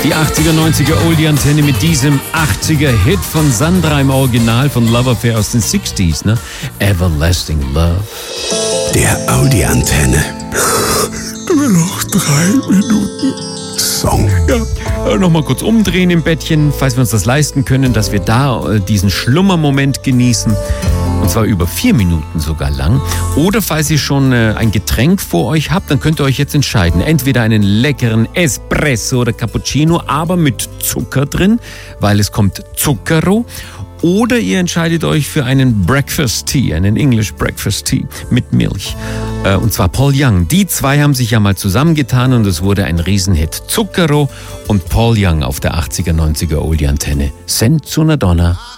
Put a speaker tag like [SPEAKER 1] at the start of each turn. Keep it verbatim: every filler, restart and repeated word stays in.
[SPEAKER 1] Die achtziger, neunziger Oldie-Antenne mit diesem achtziger-Hit von Sandra im Original von Love Affair aus den sechziger, ne? Everlasting Love.
[SPEAKER 2] Der Audi-Antenne. Nur noch drei Minuten Song.
[SPEAKER 1] Ja, nochmal kurz umdrehen im Bettchen, falls wir uns das leisten können, dass wir da äh, diesen Schlummermoment genießen. Und zwar über vier Minuten sogar lang. Oder falls ihr schon äh, ein Getränk vor euch habt, dann könnt ihr euch jetzt entscheiden. Entweder einen leckeren Espresso oder Cappuccino, aber mit Zucker drin, weil es kommt Zucchero. Oder ihr entscheidet euch für einen Breakfast Tea, einen English Breakfast Tea mit Milch. Äh, und zwar Paul Young. Die zwei haben sich ja mal zusammengetan und es wurde ein Riesenhit. Zucchero und Paul Young auf der achtziger, neunziger Oldie-Antenne. Senza una donna.